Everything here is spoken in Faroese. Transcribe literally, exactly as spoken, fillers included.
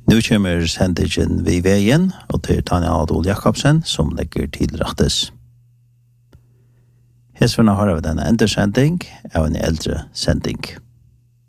Nu kommer sendingen vi veien, og til Tanja Adol Jakobsen, som legger til rettes. Hesverna har vi denne endersending av en eldre sending.